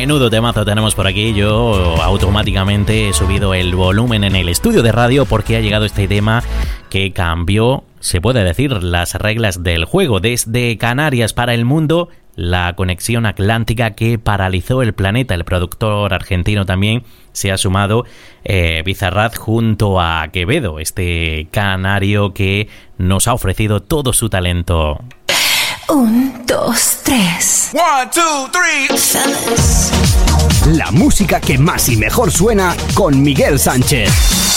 Menudo temazo tenemos por aquí. Yo automáticamente he subido el volumen en el estudio de radio porque ha llegado este tema que cambió, se puede decir, las reglas del juego. Desde Canarias para el mundo, la conexión atlántica que paralizó el planeta. El productor argentino también se ha sumado, Bizarrap junto a Quevedo, este canario que nos ha ofrecido todo su talento. 1, 2, 3. 1, 2, 3. Fellas. La música que más y mejor suena con Miguel Sánchez.